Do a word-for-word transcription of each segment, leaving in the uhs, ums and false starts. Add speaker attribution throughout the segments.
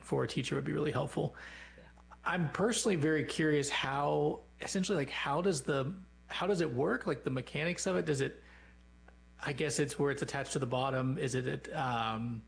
Speaker 1: for a teacher would be really helpful.
Speaker 2: Yeah.
Speaker 1: I'm personally very curious how essentially like how does the how does it work? Like the mechanics of it? Does it I guess it's where it's attached to the bottom. Is it um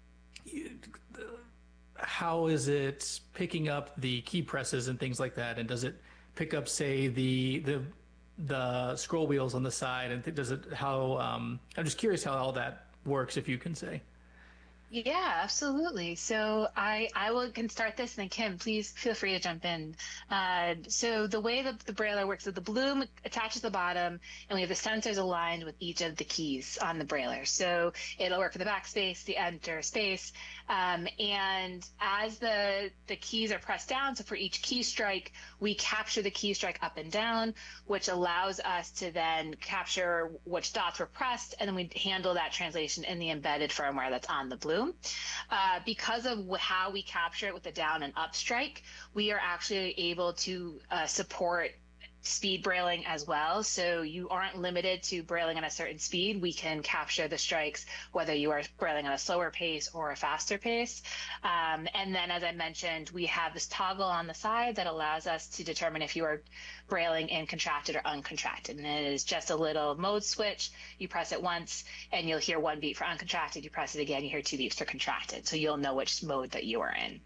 Speaker 1: how is it picking up the key presses and things like that? And does it pick up, say, the the the scroll wheels on the side? And th- does it how? Um, I'm just curious how all that works, if you can say.
Speaker 3: Yeah, absolutely. So I I will can start this, and then Kim, please feel free to jump in. Uh, so the way that the brailler works is the bloom attaches the bottom, and we have the sensors aligned with each of the keys on the brailler. So it'll work for the backspace, the enter space, um, and as the the keys are pressed down, so for each key strike, we capture the key strike up and down, which allows us to then capture which dots were pressed, and then we handle that translation in the embedded firmware that's on the bloom. Uh, because of how we capture it with the down and up strike, we are actually able to uh, support speed brailing as well. So you aren't limited to brailing at a certain speed. We can capture the strikes whether you are brailing at a slower pace or a faster pace. Um, and then, as I mentioned, we have this toggle on the side that allows us to determine if you are brailing in contracted or uncontracted. And it is just a little mode switch. You press it once and you'll hear one beep for uncontracted. You press it again, you hear two beeps for contracted. So you'll know which mode that you are in.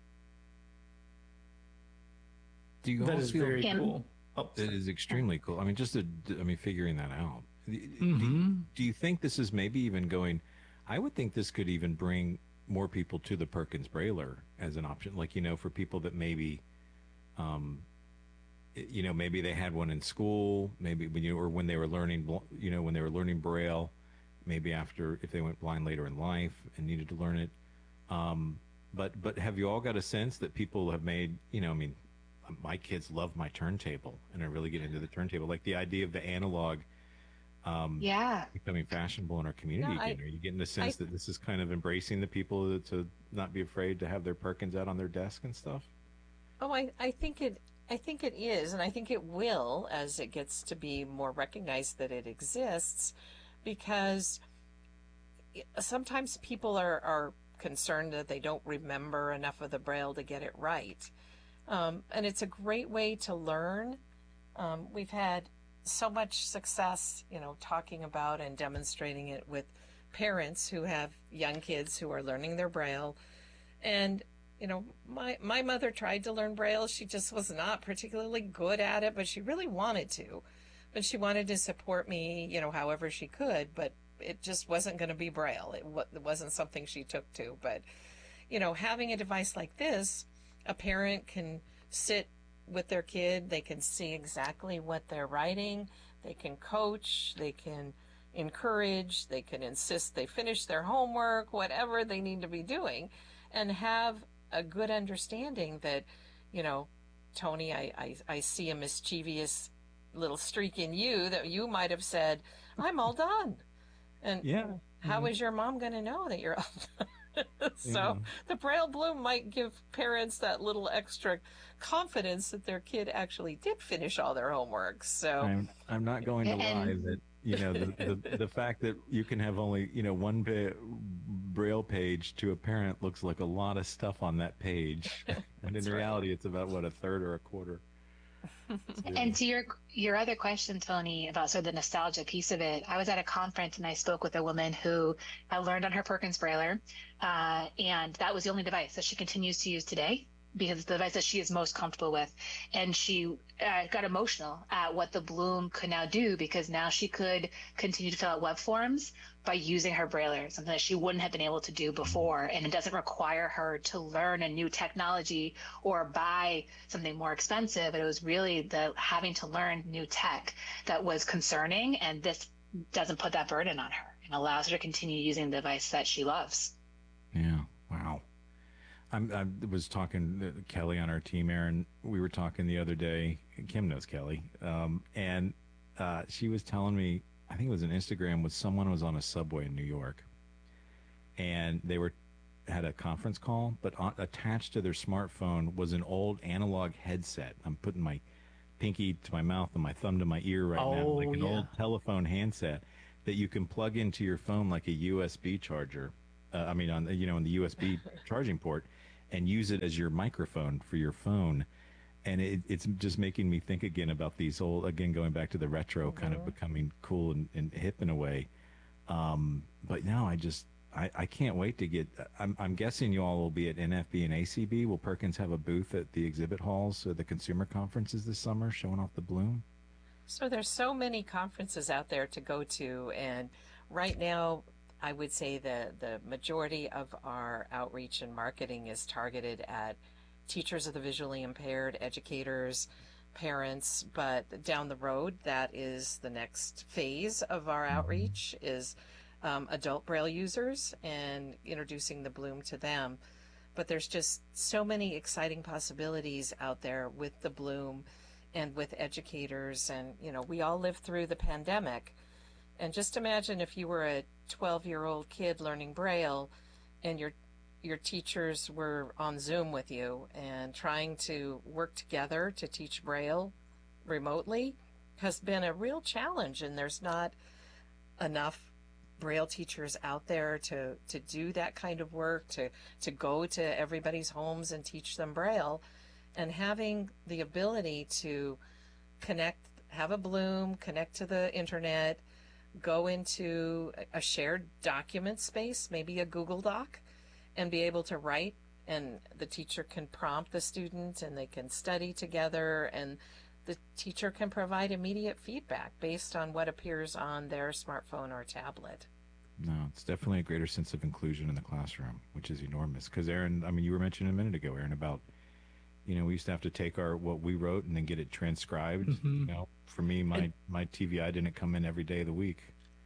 Speaker 4: Do you
Speaker 1: That
Speaker 4: all
Speaker 1: is
Speaker 4: feel
Speaker 1: very
Speaker 3: Kim?
Speaker 1: cool. Oh,
Speaker 4: that is extremely cool? I mean, just to, I mean, figuring that out.
Speaker 1: hmm
Speaker 4: Do, do you think this is maybe even going? I would think this could even bring more people to the Perkins Brailler as an option. Like, you know, for people that maybe, um, you know, maybe they had one in school, maybe when you or when they were learning, you know, when they were learning Braille, maybe after if they went blind later in life and needed to learn it. Um, but but have you all got a sense that people have made, you know, I mean, my kids love my turntable and I really get into the turntable. Like the idea of the analog um,
Speaker 3: Yeah.
Speaker 4: becoming fashionable in our community
Speaker 2: No,
Speaker 4: again.
Speaker 2: I,
Speaker 4: Are you getting the sense
Speaker 2: I,
Speaker 4: that this is kind of embracing the people to not be afraid to have their Perkins out on their desk and stuff?
Speaker 2: oh, I, I think it, I think it is, and I think it will as it gets to be more recognized that it exists, because sometimes people are, are concerned that they don't remember enough of the Braille to get it right. Um, and it's a great way to learn. Um, we've had so much success, you know, talking about and demonstrating it with parents who have young kids who are learning their Braille. And, you know, my, my mother tried to learn Braille. She just was not particularly good at it, but she really wanted to. But she wanted to support me, you know, however she could, but it just wasn't going to be Braille. It, w- it wasn't something she took to. But, you know, having a device like this, a parent can sit with their kid, they can see exactly what they're writing, they can coach, they can encourage, they can insist they finish their homework, whatever they need to be doing, and have a good understanding that, you know, Tony, I, I, I see a mischievous little streak in you that you might have said, I'm all done. And
Speaker 4: Yeah.
Speaker 2: how
Speaker 4: Yeah.
Speaker 2: is your mom going to know that you're all done? So
Speaker 4: Yeah.
Speaker 2: the Braille Bloom might give parents that little extra confidence that their kid actually did finish all their homework. So
Speaker 4: I'm I'm not going to lie
Speaker 3: And
Speaker 4: that you know the, the the fact that you can have only you know one pa- Braille page to a parent looks like a lot of stuff on that page, when in
Speaker 2: That's right.
Speaker 4: reality it's about what a third or a quarter.
Speaker 3: And to your your other question, Tony, about sort of the nostalgia piece of it, I was at a conference and I spoke with a woman who had learned on her Perkins Brailler, uh, and that was the only device that she continues to use today because it's the device that she is most comfortable with. And she uh, got emotional at what the Bloom could now do because now she could continue to fill out web forms by using her Brailler, something that she wouldn't have been able to do before. And it doesn't require her to learn a new technology or buy something more expensive. It was really the having to learn new tech that was concerning. And this doesn't put that burden on her and allows her to continue using the device that she loves.
Speaker 4: Yeah. Wow. I'm, I was talking to Kelly on our team, Aaron. We were talking the other day. Kim knows Kelly, um, and uh, she was telling me, I think it was an Instagram, with someone who was on a subway in New York, and they were had a conference call, but on, attached to their smartphone was an old analog headset. I'm putting my pinky to my mouth and my thumb to my ear right now,
Speaker 1: Oh,
Speaker 4: like an
Speaker 1: yeah.
Speaker 4: old telephone handset that you can plug into your phone like a U S B charger. Uh, I mean, on the, you know, on the U S B charging port, and use it as your microphone for your phone. And it, it's just making me think again about these old, again, going back to the retro mm-hmm. kind of becoming cool and, and hip in a way. Um, but now I just, I, I can't wait to get, I'm, I'm guessing you all will be at N F B and A C B. Will Perkins have a booth at the exhibit halls or the consumer conferences this summer showing off the Bloom?
Speaker 2: So there's so many conferences out there to go to. And right now, I would say that the majority of our outreach and marketing is targeted at teachers of the visually impaired, educators, parents, but down the road, that is the next phase of our outreach is um, adult Braille users and introducing the Bloom to them. But there's just so many exciting possibilities out there with the Bloom and with educators. And, you know, we all lived through the pandemic. And just imagine if you were a twelve-year-old kid learning Braille and your your teachers were on Zoom with you and trying to work together to teach Braille remotely has been a real challenge, and there's not enough Braille teachers out there to, to do that kind of work, to, to go to everybody's homes and teach them Braille. And having the ability to connect, have a Bloom, connect to the internet, go into a shared document space, maybe a Google Doc, and be able to write, and the teacher can prompt the student and they can study together, and the teacher can provide immediate feedback based on what appears on their smartphone or tablet.
Speaker 4: No, it's definitely a greater sense of inclusion in the classroom, which is enormous. Because Aaron, I mean, you were mentioning a minute ago, Aaron, about, you know, we used to have to take our, what we wrote and then get it transcribed. Mm-hmm. You know, for me, my, my T V I didn't come in every day of the week.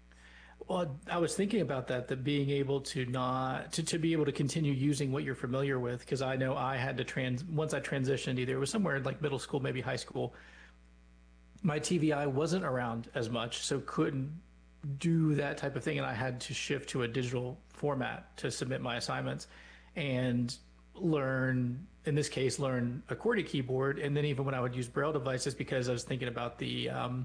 Speaker 1: Well, I was thinking about that, that being able to not, to, to be able to continue using what you're familiar with, because I know I had to trans, once I transitioned, either it was somewhere in like middle school, maybe high school, my T V I wasn't around as much, so couldn't do that type of thing, and I had to shift to a digital format to submit my assignments and learn, in this case, learn a QWERTY keyboard, and then even when I would use Braille devices, because I was thinking about the, um,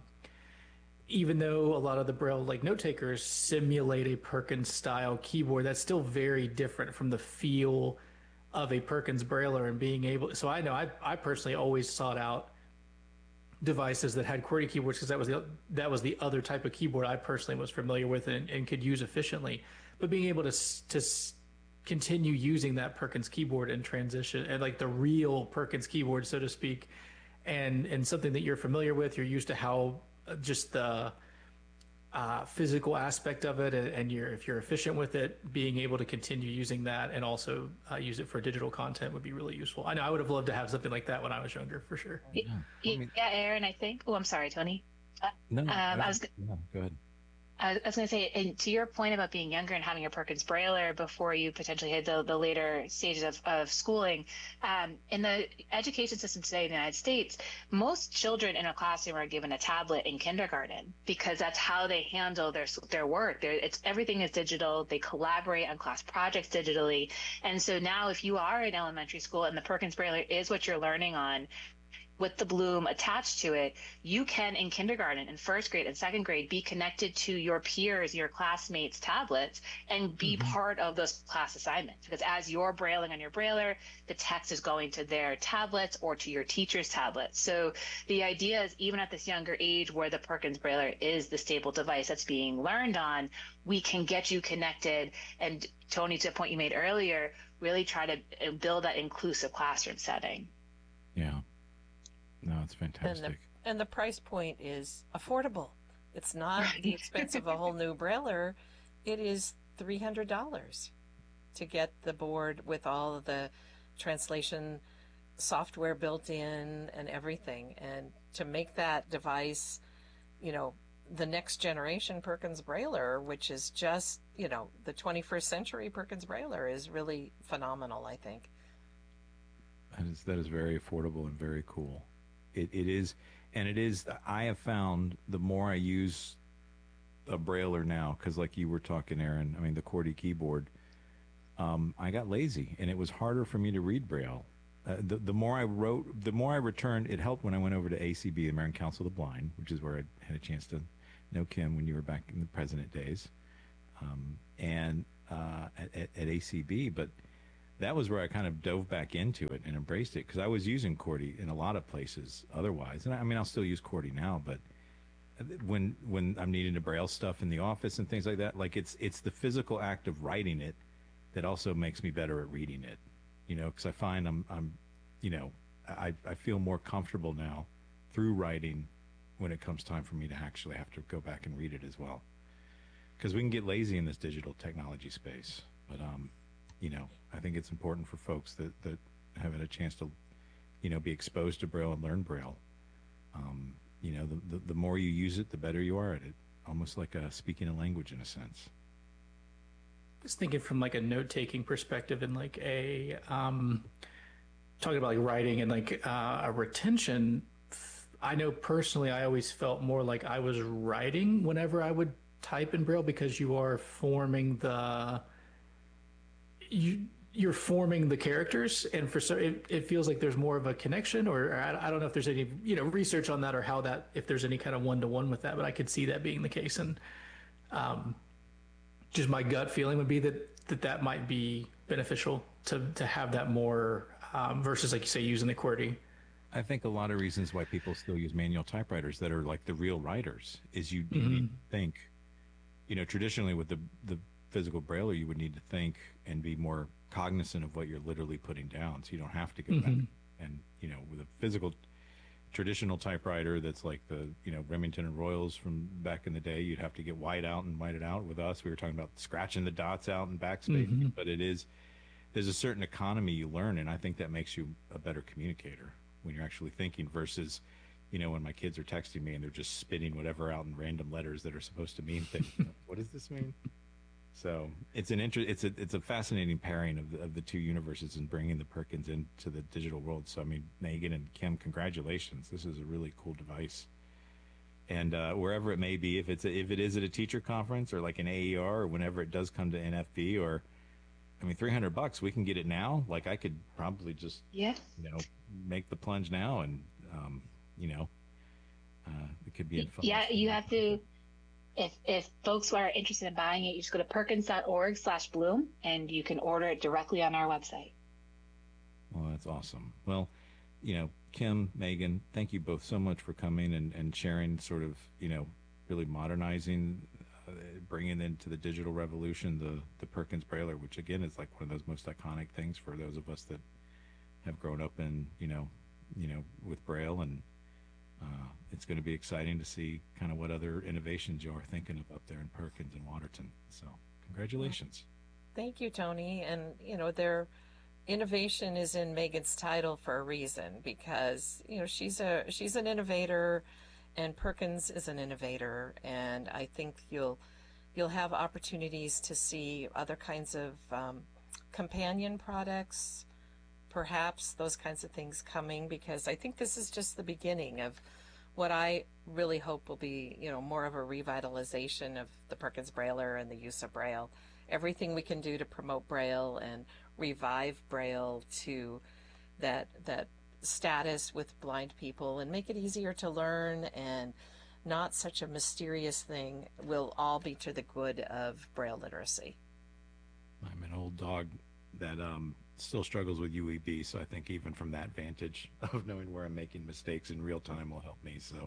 Speaker 1: even though a lot of the Braille like note takers simulate a Perkins style keyboard, that's still very different from the feel of a Perkins Brailler, and being able, so I know I, I personally always sought out devices that had QWERTY keyboards because that was the that was the other type of keyboard I personally was familiar with and, and could use efficiently. But being able to to continue using that Perkins keyboard and transition, and like the real Perkins keyboard, so to speak, and and something that you're familiar with, you're used to how just the uh, physical aspect of it, and you're if you're efficient with it, being able to continue using that and also uh, use it for digital content would be really useful. I know I would have loved to have something like that when I was younger, for sure.
Speaker 3: Yeah, I mean, yeah, Aaron, I think. Oh, I'm sorry, Tony. Uh,
Speaker 4: no,
Speaker 3: um,
Speaker 4: I,
Speaker 3: I was.
Speaker 4: No, go ahead.
Speaker 3: I was going to say, and to your point about being younger and having a Perkins Brailler before you potentially hit the, the later stages of, of schooling, um, in the education system today in the United States, most children in a classroom are given a tablet in kindergarten because that's how they handle their their work. They're, it's everything is digital. They collaborate on class projects digitally. And so now if you are in elementary school and the Perkins Brailler is what you're learning on, with the Bloom attached to it, you can in kindergarten and first grade and second grade be connected to your peers, your classmates' tablets, and be mm-hmm. part of those class assignments. Because as you're brailing on your brailler, the text is going to their tablets or to your teacher's tablets. So the idea is even at this younger age where the Perkins Brailler is the stable device that's being learned on, we can get you connected. And Tony, to the point you made earlier, really try to build that inclusive classroom setting.
Speaker 4: Yeah. No, it's fantastic.
Speaker 2: And the, and the price point is affordable. It's not right. the expense of a whole new Brailler. It is three hundred dollars to get the board with all of the translation software built in and everything. And to make that device, you know, the next generation Perkins Brailler, which is just, you know, the twenty-first century Perkins Brailler, is really phenomenal, I think.
Speaker 4: That is, that is very affordable and very cool. It, it is, and it is, I have found the more I use a Brailler now, because like you were talking, Aaron, I mean, the QWERTY keyboard, um, I got lazy, and it was harder for me to read Braille. Uh, the, the more I wrote, the more I returned, it helped when I went over to A C B, the American Council of the Blind, which is where I had a chance to know Kim when you were back in the president days, um, and uh, at, at, at A C B, but that was where I kind of dove back into it and embraced it, because I was using QWERTY in a lot of places otherwise. And I, I mean, I'll still use QWERTY now, but when when I'm needing to braille stuff in the office and things like that, like it's it's the physical act of writing it that also makes me better at reading it. You know, because I find I'm I'm, you know, I I feel more comfortable now through writing when it comes time for me to actually have to go back and read it as well. Because we can get lazy in this digital technology space, but um, you know, I think it's important for folks that that have a chance to, you know, be exposed to Braille and learn Braille. Um, you know, the, the the more you use it, the better you are at it. Almost like a speaking a language in a sense.
Speaker 1: I was thinking from like a note-taking perspective and like a um, talking about like writing and like uh, a retention. I know personally, I always felt more like I was writing whenever I would type in Braille, because you are forming the you you're forming the characters, and for so it, it feels like there's more of a connection, or, or I, I don't know if there's any you know research on that or how that if there's any kind of one to one with that, but I could see that being the case, and um, just my gut feeling would be that that, that might be beneficial to to have that more um, versus like you say using the QWERTY.
Speaker 4: I think a lot of reasons why people still use manual typewriters that are like the real writers is you
Speaker 1: Mm-hmm.
Speaker 4: need to think, you know, traditionally with the, the physical brailler, you would need to think and be more cognizant of what you're literally putting down. So you don't have to go
Speaker 1: Mm-hmm.
Speaker 4: back and, you know, with a physical traditional typewriter that's like the, you know, Remington and Royals from back in the day, you'd have to get white out and white it out. With us, we were talking about scratching the dots out and backspace,
Speaker 1: Mm-hmm.
Speaker 4: but it is, there's a certain economy you learn. And I think that makes you a better communicator when you're actually thinking versus, you know, when my kids are texting me and they're just spitting whatever out in random letters that are supposed to mean things. What does this mean? So it's an inter- it's a it's a fascinating pairing of the, of the two universes and bringing the Perkins into the digital world. So I mean, Megan and Kim, congratulations! This is a really cool device. And uh, wherever it may be, if it's a, if it is at a teacher conference or like an A E R or whenever it does come to N F B, or I mean, three hundred bucks, we can get it now. Like I could probably just
Speaker 3: Yeah.
Speaker 4: you know, make the plunge now, and um, you know, uh, it could be in fun.
Speaker 3: Yeah, you have to. If if folks are interested in buying it, you just go to perkins dot org slash bloom, and you can order it directly on our website.
Speaker 4: Well, that's awesome. Well, you know, Kim, Megan, thank you both so much for coming and, and sharing sort of, you know, really modernizing, uh, bringing into the digital revolution the, the Perkins Brailler, which again is like one of those most iconic things for those of us that have grown up in, you know, you know, with Braille, and uh, it's going to be exciting to see kind of what other innovations you are thinking of up there in Perkins and Waterton. So congratulations.
Speaker 2: Thank you, Tony. And, you know, their innovation is in Megan's title for a reason, because, you know, she's a she's an innovator, and Perkins is an innovator. And I think you'll you'll have opportunities to see other kinds of um, companion products, perhaps those kinds of things coming, because I think this is just the beginning of what I really hope will be, you know, more of a revitalization of the Perkins Brailler and the use of Braille. Everything we can do to promote Braille and revive Braille to that that status with blind people and make it easier to learn and not such a mysterious thing will all be to the good of Braille literacy.
Speaker 4: I'm an old dog that um, still struggles with U E B, so I think even from that vantage of knowing where I'm making mistakes in real time will help me. So,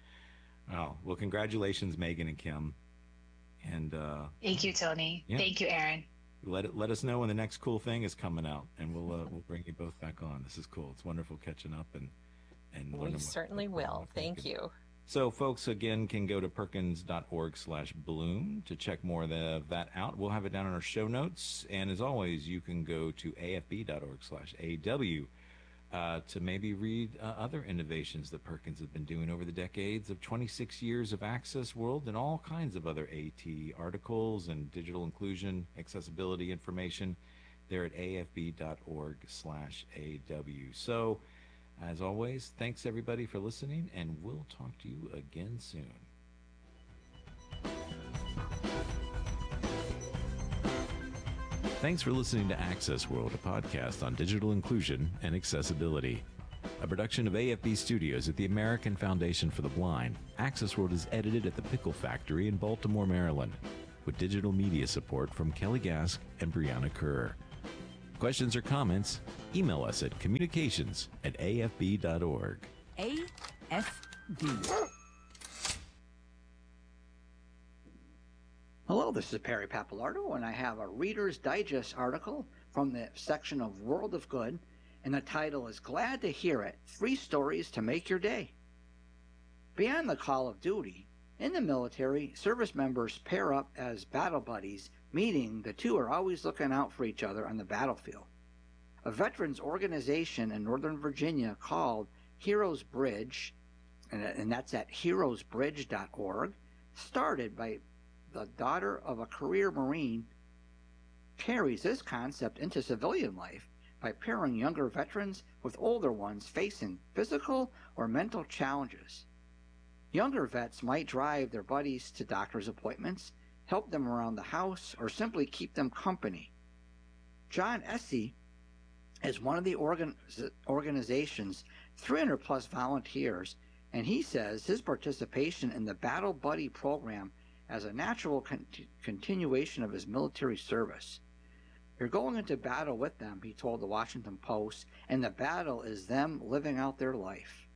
Speaker 4: oh, well, congratulations, Megan and Kim. And uh,
Speaker 3: Thank you, Tony.
Speaker 4: Yeah.
Speaker 3: Thank you, Aaron.
Speaker 4: let it let us know when the next cool thing is coming out, and we'll uh, we'll bring you both back on. This is cool. It's wonderful catching up and and
Speaker 2: We
Speaker 4: learning what-
Speaker 2: certainly
Speaker 4: what we're all
Speaker 2: will. Thank
Speaker 4: thinking.
Speaker 2: you.
Speaker 4: So, folks, again, can go to perkins dot org slash bloom to check more of the, that out. We'll have it down in our show notes. And as always, you can go to A F B dot org slash A W uh, to maybe read uh, other innovations that Perkins has been doing over the decades of twenty-six years of Access World and all kinds of other AT articles and digital inclusion, accessibility information there at A F B dot org slash A W. So, as always, thanks everybody for listening, and we'll talk to you again soon. Thanks for listening to Access World, a podcast on digital inclusion and accessibility. A production of A F B Studios at the American Foundation for the Blind, Access World is edited at the Pickle Factory in Baltimore, Maryland, with digital media support from Kelly Gask and Brianna Kerr. Questions or comments? Email us at communications at a f b dot org.
Speaker 5: A F B.
Speaker 6: Hello, this is Perry Pappalardo, and I have a Reader's Digest article from the section of World of Good, and the title is Glad to Hear It, Three Stories to Make Your Day. Beyond the call of duty, in the military, service members pair up as battle buddies, meaning the two are always looking out for each other on the battlefield. A veterans organization in Northern Virginia called Heroes Bridge, and, and that's at heroes bridge dot org, started by the daughter of a career Marine, carries this concept into civilian life by pairing younger veterans with older ones facing physical or mental challenges. Younger vets might drive their buddies to doctor's appointments, help them around the house, or simply keep them company. John Essie is one of the organ- organization's three hundred plus volunteers, and he says his participation in the Battle Buddy program as a natural con- continuation of his military service. You're going into battle with them, he told the Washington Post, and the battle is them living out their life.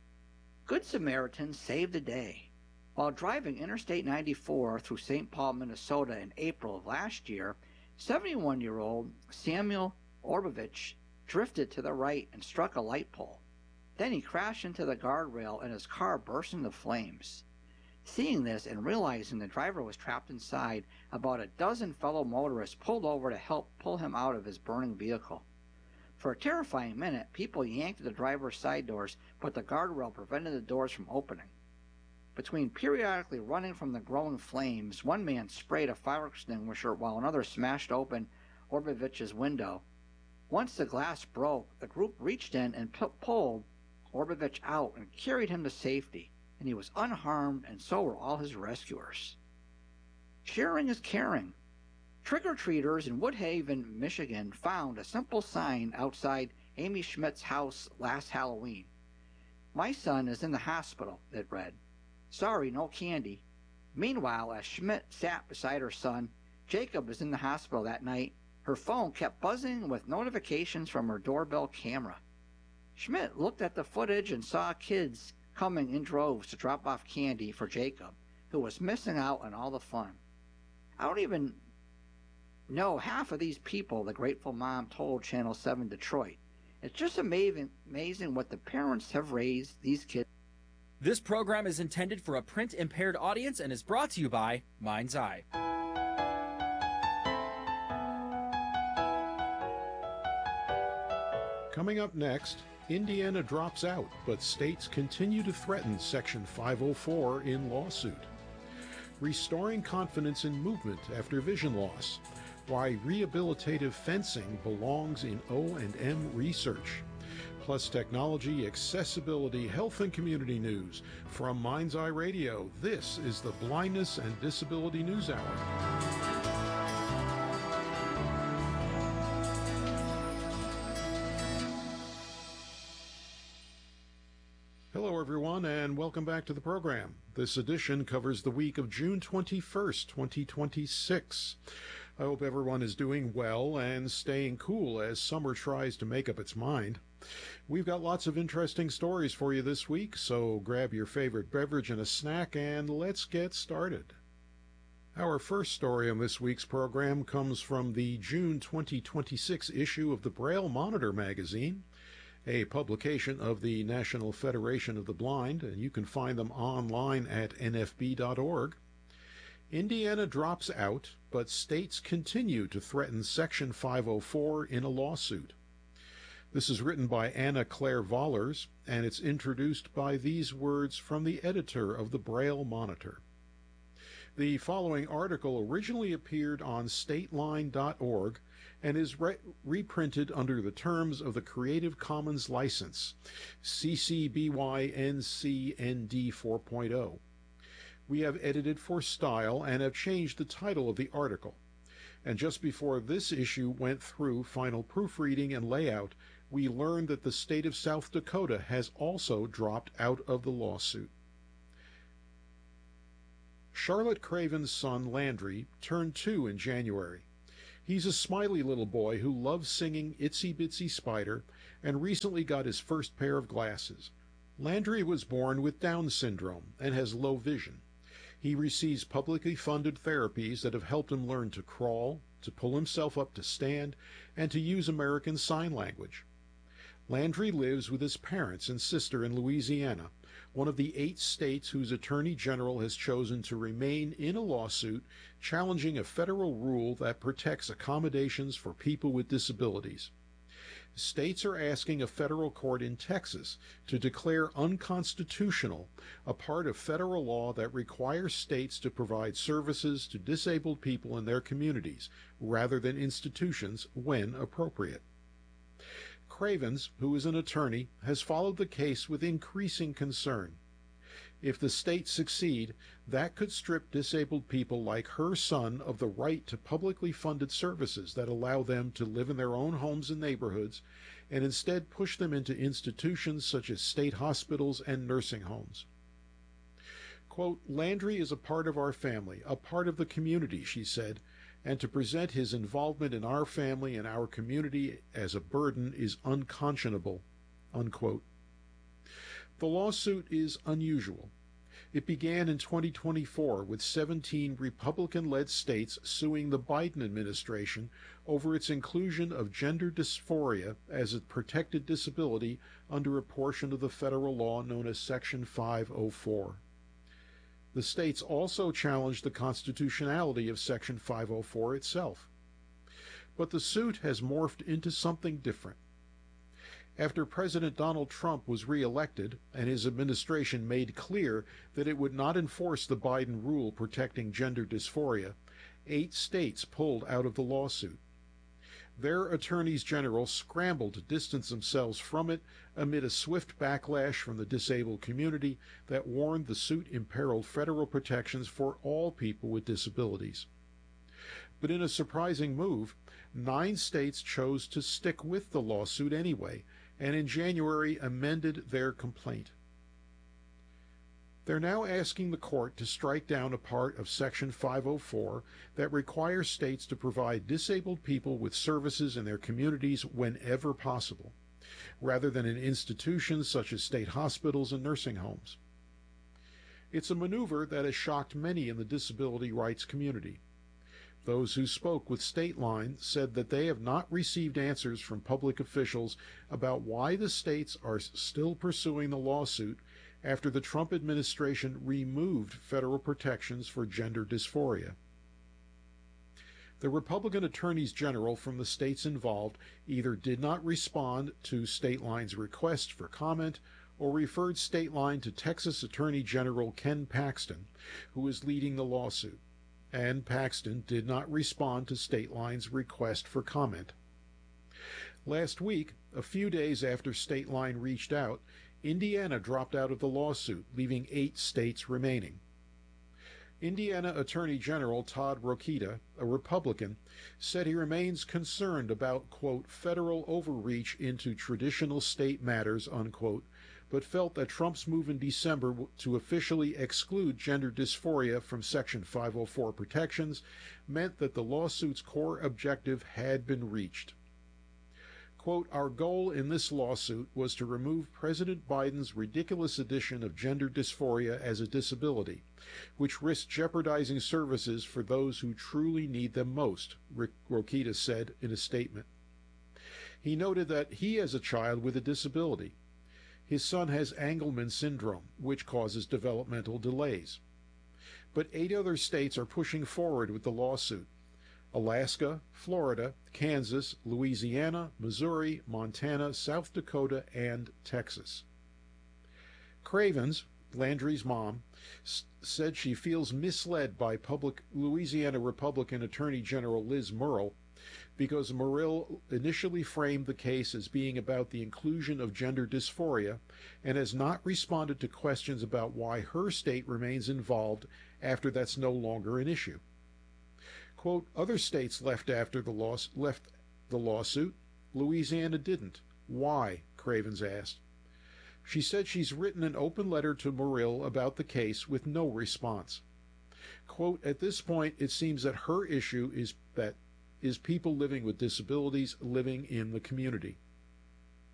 Speaker 6: Good Samaritans saved the day. While driving Interstate ninety-four through Saint Paul, Minnesota in April of last year, seventy-one-year-old Samuel Orbovich drifted to the right and struck a light pole. Then he crashed into the guardrail and his car burst into flames. Seeing this and realizing the driver was trapped inside, about a dozen fellow motorists pulled over to help pull him out of his burning vehicle. For a terrifying minute, people yanked at the driver's side doors, but the guardrail prevented the doors from opening. Between periodically running from the growing flames, one man sprayed a fire extinguisher while another smashed open Orbovich's window. Once the glass broke, the group reached in and p- pulled Orbovich out and carried him to safety, and he was unharmed, and so were all his rescuers. Sharing is caring. Trick-or-treaters in Woodhaven, Michigan found a simple sign outside Amy Schmidt's house last Halloween. "My son is in the hospital," it read. "Sorry, no candy." Meanwhile, as Schmidt sat beside her son, Jacob was in the hospital that night. Her phone kept buzzing with notifications from her doorbell camera. Schmidt looked at the footage and saw kids coming in droves to drop off candy for Jacob, who was missing out on all the fun. "I don't even know half of these people," the grateful mom told Channel seven Detroit. "It's just amazing, amazing what the parents have raised these kids."
Speaker 7: This program is intended for a print-impaired audience and is brought to you by Mind's Eye.
Speaker 8: Coming up next, Indiana drops out, but states continue to threaten Section five oh four in lawsuit. Restoring confidence in movement after vision loss. Why rehabilitative fencing belongs in O and M research. Plus technology, accessibility, health, and community news. From Mind's Eye Radio, this is the Blindness and Disability News Hour. Hello, everyone, and welcome back to the program. This edition covers the week of June twenty-first, twenty twenty-six. I hope everyone is doing well and staying cool as summer tries to make up its mind. We've got lots of interesting stories for you this week, so grab your favorite beverage and a snack, and let's get started. Our first story on this week's program comes from the June twenty twenty-six issue of the Braille Monitor magazine, a publication of the National Federation of the Blind, and you can find them online at N F B dot org. Indiana drops out, but states continue to threaten Section five oh four in a lawsuit. This is written by Anna Claire Vollers, and it's introduced by these words from the editor of the Braille Monitor. The following article originally appeared on stateline dot org and is re- reprinted under the terms of the Creative Commons license, C C B Y N C N D four point oh. We have edited for style and have changed the title of the article. And just before this issue went through final proofreading and layout, we learned that the state of South Dakota has also dropped out of the lawsuit. Charlotte Craven's son Landry turned two in January. He He's a smiley little boy who loves singing Itsy Bitsy Spider and recently got his first pair of glasses. Landry was born with Down syndrome and has low vision. He receives publicly funded therapies that have helped him learn to crawl, to pull himself up to stand, and to use American Sign Language. Landry lives with his parents and sister in Louisiana, one of the eight states whose Attorney General has chosen to remain in a lawsuit challenging a federal rule that protects accommodations for people with disabilities. States are asking a federal court in Texas to declare unconstitutional a part of federal law that requires states to provide services to disabled people in their communities rather than institutions when appropriate. Cravens, who is an attorney, has followed the case with increasing concern. If the states succeed, that could strip disabled people like her son of the right to publicly funded services that allow them to live in their own homes and neighborhoods, and instead push them into institutions such as state hospitals and nursing homes. Quote, Landry is a part of our family, a part of the community, she said, and to present his involvement in our family and our community as a burden is unconscionable, unquote. The lawsuit is unusual. It began in twenty twenty-four with seventeen Republican-led states suing the Biden administration over its inclusion of gender dysphoria as a protected disability under a portion of the federal law known as Section five oh four. The states also challenged the constitutionality of Section five oh four itself. But the suit has morphed into something different. After President Donald Trump was reelected and his administration made clear that it would not enforce the Biden rule protecting gender dysphoria, eight states pulled out of the lawsuit. Their attorneys general scrambled to distance themselves from it amid a swift backlash from the disabled community that warned the suit imperiled federal protections for all people with disabilities. But in a surprising move, nine states chose to stick with the lawsuit anyway, and in January amended their complaint. They're now asking the court to strike down a part of Section five oh four that requires states to provide disabled people with services in their communities whenever possible, rather than in institutions such as state hospitals and nursing homes. It's a maneuver that has shocked many in the disability rights community. Those who spoke with State Line said that they have not received answers from public officials about why the states are still pursuing the lawsuit after the Trump administration removed federal protections for gender dysphoria. The Republican attorneys general from the states involved either did not respond to State Line's request for comment or referred State Line to Texas Attorney General Ken Paxton, who is leading the lawsuit. And Paxton did not respond to State Line's request for comment. Last week, a few days after State Line reached out, Indiana dropped out of the lawsuit, leaving eight states remaining. Indiana Attorney General Todd Rokita, a Republican, said he remains concerned about, quote, federal overreach into traditional state matters, unquote, but felt that Trump's move in December to officially exclude gender dysphoria from Section five oh four protections meant that the lawsuit's core objective had been reached. Quote, our goal in this lawsuit was to remove President Biden's ridiculous addition of gender dysphoria as a disability, which risks jeopardizing services for those who truly need them most, Rokita said in a statement. He noted that he has a child with a disability. His son has Angelman syndrome, which causes developmental delays. But eight other states are pushing forward with the lawsuit. Alaska, Florida, Kansas, Louisiana, Missouri, Montana, South Dakota, and Texas. Cravens, Landry's mom, s- said she feels misled by public Louisiana Republican Attorney General Liz Murrill because Murrill initially framed the case as being about the inclusion of gender dysphoria and has not responded to questions about why her state remains involved after that's no longer an issue. Quote, other states left after the loss left the lawsuit. Louisiana didn't. Why? Cravens asked. She said she's written an open letter to Murrill about the case with no response. Quote, at this point, it seems that her issue is that is people living with disabilities living in the community.